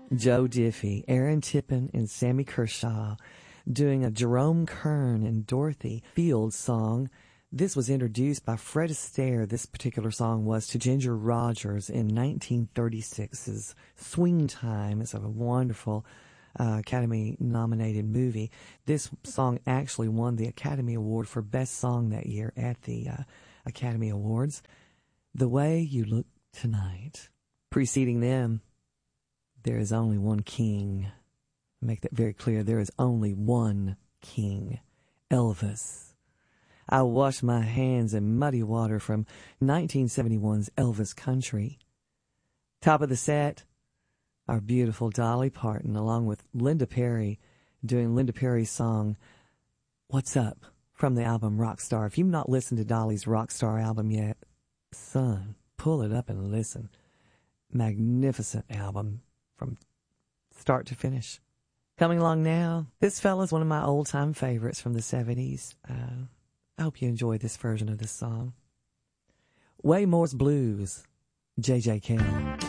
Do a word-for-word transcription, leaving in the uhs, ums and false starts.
Joe Diffie, Aaron Tippin, and Sammy Kershaw doing a Jerome Kern and Dorothy Fields song. This was introduced by Fred Astaire, this particular song was, to Ginger Rogers in nineteen thirty-six's Swing Time. It's a wonderful uh, Academy-nominated movie. This song actually won the Academy Award for Best Song that year at the uh, Academy Awards. The Way You Look Tonight. Preceding them, There Is Only One King. Make that very clear. There is only one king. Elvis. I Wash My Hands in Muddy Water from nineteen seventy-one's Elvis Country. Top of the set, our beautiful Dolly Parton, along with Linda Perry, doing Linda Perry's song, What's Up, from the album Rockstar. If you've not listened to Dolly's Rockstar album yet, son, pull it up and listen. Magnificent album from start to finish. Coming along now, this fella's one of my old-time favorites from the seventies. Uh, I hope you enjoy this version of this song. Waymore's Blues, J J. Cale.